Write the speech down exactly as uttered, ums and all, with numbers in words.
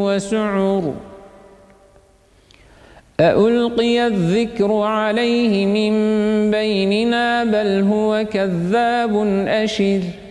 وسعر أألقي الذكر عليه من بيننا بل هو كذاب أشر